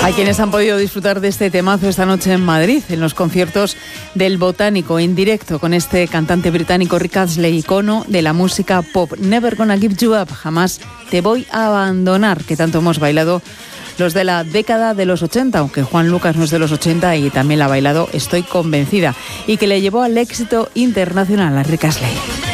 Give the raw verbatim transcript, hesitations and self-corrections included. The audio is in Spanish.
Hay quienes han podido disfrutar de este temazo esta noche en Madrid, en los conciertos del Botánico, en directo con este cantante británico Rick Astley, icono de la música pop. Never Gonna Give You Up, jamás te voy a abandonar, que tanto hemos bailado los de la década de los ochenta, aunque Juan Lucas no es de los ochenta y también la ha bailado, estoy convencida, y que le llevó al éxito internacional a Rick Astley.